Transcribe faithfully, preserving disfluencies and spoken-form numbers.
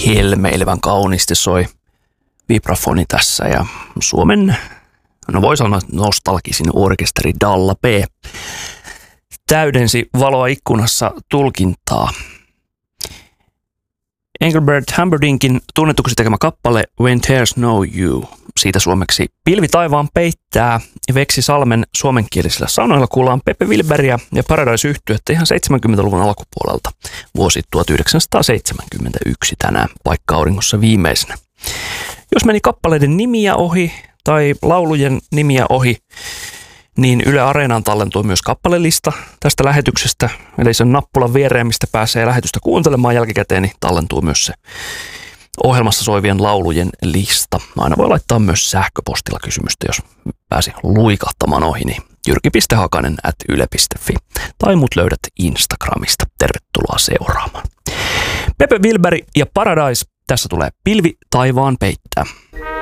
helmeilevän kauniisti soi vibrafoni tässä ja Suomen, no voi sanoa nostalgisin orkesteri Dalla B täydensi valoa ikkunassa tulkintaa. Engelbert Humperdinkin tunnetuksi tekemä kappale When There's No You. Siitä suomeksi Pilvi taivaan peittää. Veksi Salmen suomenkielisillä sanoilla kuullaan Pepe Wilbergia ja Paradise-yhtyettä ihan seitsemänkymmentäluvun alkupuolelta. Vuosi tuhatyhdeksänsataaseitsemänkymmentäyksi tänään, paikka auringossa viimeisenä. Jos meni kappaleiden nimiä ohi tai laulujen nimiä ohi, niin Yle Areenaan tallentuu myös kappalelista tästä lähetyksestä. Eli sen nappulan viereen, mistä pääsee lähetystä kuuntelemaan jälkikäteen, niin tallentuu myös se ohjelmassa soivien laulujen lista. Aina voi laittaa myös sähköpostilla kysymystä, jos pääsi luikahtamaan ohi, niin jyrki piste hakanen at yle piste fi. Tai mut löydät Instagramista. Tervetuloa seuraamaan. Pepe Wilberi ja Paradise. Tässä tulee Pilvi taivaan peittää.